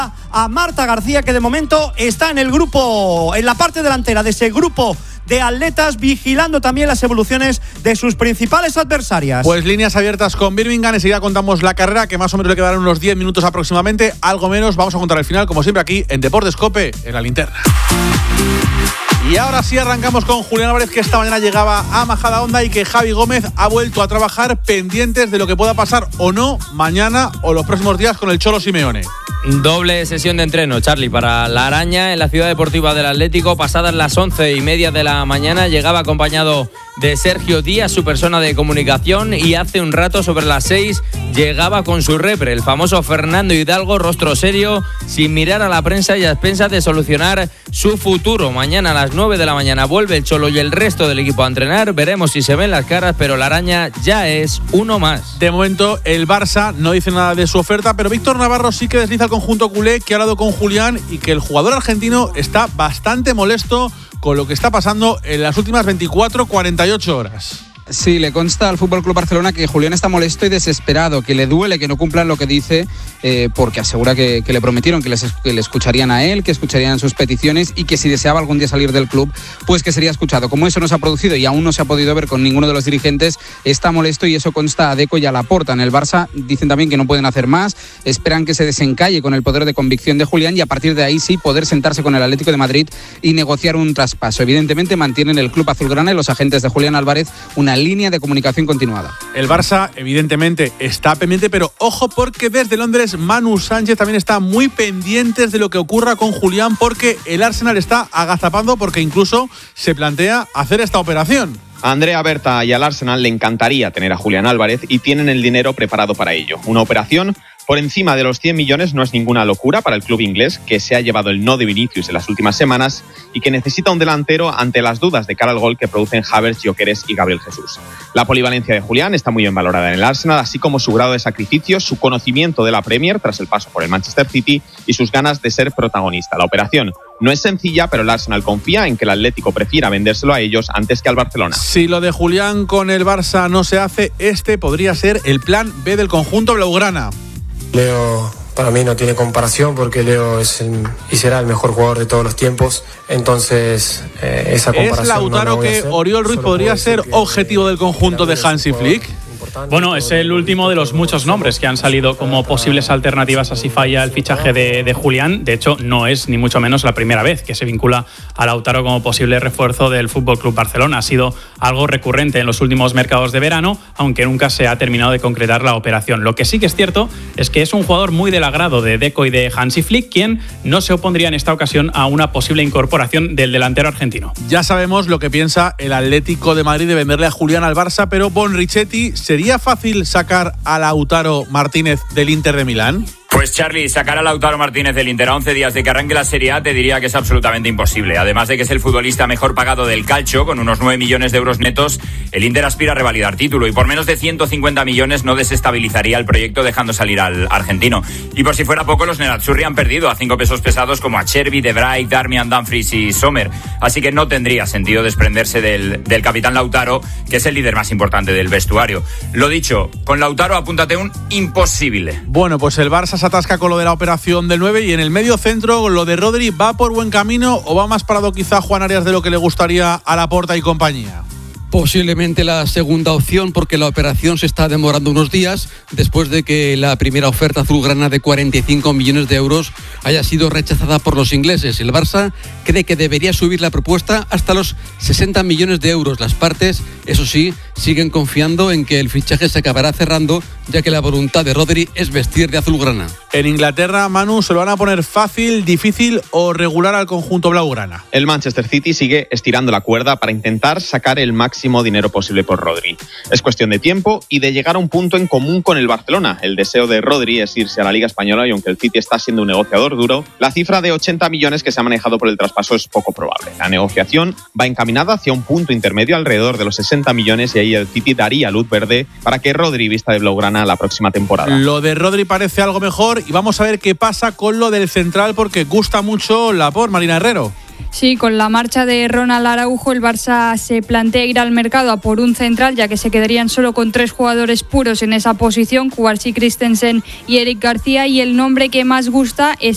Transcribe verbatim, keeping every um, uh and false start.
a Marta García, que de momento está en el grupo, en la parte delantera de ese grupo de atletas, vigilando también las evoluciones de sus principales adversarias. Pues líneas abiertas con Birmingham. Enseguida contamos la carrera, que más o menos le quedarán unos diez minutos aproximadamente, algo menos. Vamos a contar el final, como siempre, aquí en Deportes COPE, en la linterna. Y ahora sí arrancamos con Julián Álvarez, que esta mañana llegaba a Majadahonda y que Javi Gómez ha vuelto a trabajar, pendientes de lo que pueda pasar o no mañana o los próximos días con el Cholo Simeone. Doble sesión de entreno, Charlie, para la Araña en la Ciudad Deportiva del Atlético. Pasadas las once y media de la mañana, llegaba acompañado de Sergio Díaz, su persona de comunicación, y hace un rato, sobre las seis, llegaba con su repre, el famoso Fernando Hidalgo, rostro serio, sin mirar a la prensa y a expensas de solucionar su futuro. Mañana a las nueve de la mañana vuelve el Cholo y el resto del equipo a entrenar. Veremos si se ven las caras, pero la Araña ya es uno más. De momento, el Barça no dice nada de su oferta, pero Víctor Navarro sí que desliza al conjunto culé, que ha hablado con Julián y que el jugador argentino está bastante molesto con lo que está pasando en las últimas veinticuatro a cuarenta y ocho horas. Sí, le consta al F C Barcelona que Julián está molesto y desesperado, que le duele que no cumplan lo que dice, eh, porque asegura que, que le prometieron que, les, que le escucharían a él, que escucharían sus peticiones y que si deseaba algún día salir del club, pues que sería escuchado. Como eso no se ha producido y aún no se ha podido ver con ninguno de los dirigentes, está molesto y eso consta a Deco y a Laporta. En el Barça dicen también que no pueden hacer más, esperan que se desencalle con el poder de convicción de Julián y a partir de ahí sí poder sentarse con el Atlético de Madrid y negociar un traspaso. Evidentemente mantienen el club azulgrana y los agentes de Julián Álvarez una línea de comunicación continuada. El Barça evidentemente está pendiente, pero ojo, porque desde Londres Manu Sánchez también está muy pendientes de lo que ocurra con Julián, porque el Arsenal está agazapando, porque incluso se plantea hacer esta operación. A Andrea Berta y al Arsenal le encantaría tener a Julián Álvarez y tienen el dinero preparado para ello. Una operación por encima de los cien millones no es ninguna locura para el club inglés, que se ha llevado el no de Vinicius en las últimas semanas y que necesita un delantero ante las dudas de cara al gol que producen Havertz, Gyökeres y Gabriel Jesús. La polivalencia de Julián está muy bien valorada en el Arsenal, así como su grado de sacrificio, su conocimiento de la Premier tras el paso por el Manchester City y sus ganas de ser protagonista. La operación no es sencilla, pero el Arsenal confía en que el Atlético prefiera vendérselo a ellos antes que al Barcelona. Si lo de Julián con el Barça no se hace, este podría ser el plan B del conjunto blaugrana. Leo para mí no tiene comparación, porque Leo es el, y será el mejor jugador de todos los tiempos, entonces eh, esa comparación. ¿Es Lautaro no la voy a que hacer? Oriol Ruiz Solo podría puedo decir ser que, objetivo del conjunto de Hansi Flick? Bueno, es el último de los muchos nombres que han salido como posibles alternativas a si falla el fichaje de, de Julián. De hecho, no es ni mucho menos la primera vez que se vincula a Lautaro como posible refuerzo del F C Barcelona. Ha sido algo recurrente en los últimos mercados de verano, aunque nunca se ha terminado de concretar la operación. Lo que sí que es cierto es que es un jugador muy del agrado de Deco y de Hansi Flick, quien no se opondría en esta ocasión a una posible incorporación del delantero argentino. Ya sabemos lo que piensa el Atlético de Madrid de venderle a Julián al Barça, pero Bon Richetti, ¿sería fácil sacar a Lautaro Martínez del Inter de Milán? Pues Charlie, sacar a Lautaro Martínez del Inter a once días de que arranque la Serie A te diría que es absolutamente imposible. Además de que es el futbolista mejor pagado del calcio, con unos nueve millones de euros netos, el Inter aspira a revalidar título y por menos de ciento cincuenta millones no desestabilizaría el proyecto dejando salir al argentino. Y por si fuera poco, los Nerazzurri han perdido a cinco pesos pesados como a Chervi, De Vrij, Darmian, Dumfries y Sommer. Así que no tendría sentido desprenderse del, del capitán Lautaro, que es el líder más importante del vestuario. Lo dicho, con Lautaro apúntate un imposible. Bueno, pues el Barça se atasca con lo de la operación del nueve y en el medio centro lo de Rodri, ¿va por buen camino o va más parado quizá Juan Arias de lo que le gustaría a Laporta y compañía? Posiblemente la segunda opción, porque la operación se está demorando unos días después de que la primera oferta azulgrana de cuarenta y cinco millones de euros haya sido rechazada por los ingleses. El Barça cree que debería subir la propuesta hasta los sesenta millones de euros. Las partes, eso sí, siguen confiando en que el fichaje se acabará cerrando, ya que la voluntad de Rodri es vestir de azulgrana. En Inglaterra, Manu, ¿se lo van a poner fácil, difícil o regular al conjunto blaugrana? El Manchester City sigue estirando la cuerda para intentar sacar el máximo dinero posible por Rodri. Es cuestión de tiempo y de llegar a un punto en común con el Barcelona. El deseo de Rodri es irse a la Liga Española y aunque el City está siendo un negociador duro, la cifra de ochenta millones que se ha manejado por el traspaso es poco probable. La negociación va encaminada hacia un punto intermedio alrededor de los sesenta millones y ahí el City daría luz verde para que Rodri vista de blaugrana la próxima temporada. Lo de Rodri parece algo mejor y vamos a ver qué pasa con lo del central, porque gusta mucho Laporte, Marina Herrero. Sí, con la marcha de Ronald Araujo, el Barça se plantea ir al mercado a por un central, ya que se quedarían solo con tres jugadores puros en esa posición, Cubarsí, Christensen y Eric García, y el nombre que más gusta es